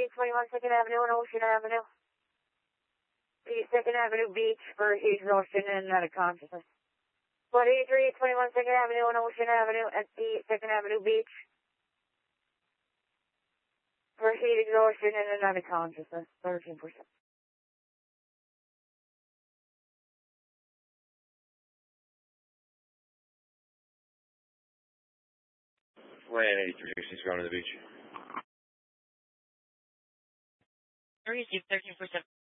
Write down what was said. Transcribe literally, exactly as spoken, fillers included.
twenty-one second Avenue and Ocean Avenue. The second Avenue Beach for exhaustion and out of consciousness. twenty-three twenty-one second Avenue and Ocean Avenue at the second Avenue Beach. For heat exhaustion and out of consciousness, thirteen percent. Land eighty-three, she's going to the beach. Receive thirteen percent.